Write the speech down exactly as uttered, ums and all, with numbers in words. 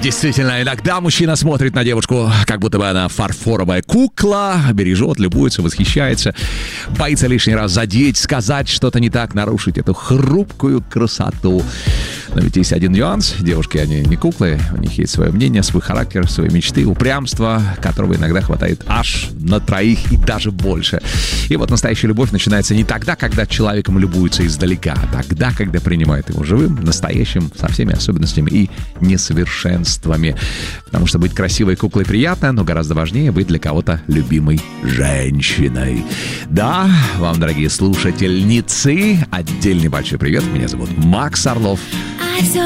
Действительно, иногда мужчина смотрит на девушку, как будто бы она фарфоровая кукла, бережет, любуется, восхищается, боится лишний раз задеть, сказать что-то не так, нарушить эту хрупкую красоту. Но ведь есть один нюанс. Девушки, они не куклы, у них есть свое мнение, свой характер, свои мечты, упрямство, которого иногда хватает аж на троих и даже больше. И вот настоящая любовь начинается не тогда, когда человеком любуются издалека, а тогда, когда принимают его живым, настоящим, со всеми особенностями и несовершенствами. Потому что быть красивой куклой приятно, но гораздо важнее быть для кого-то любимой женщиной. Да, вам, дорогие слушательницы, отдельный большой привет. Меня зовут Макс Орлов. I saw